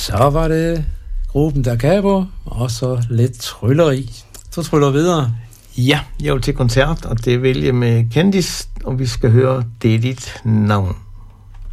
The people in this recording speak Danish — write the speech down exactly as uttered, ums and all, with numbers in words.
Så var det gruppen Da Capo, og så lidt trylleri. Så tryller videre. Ja, jeg vil til koncert, og det vælger med Candice, og vi skal høre Det er dit navn.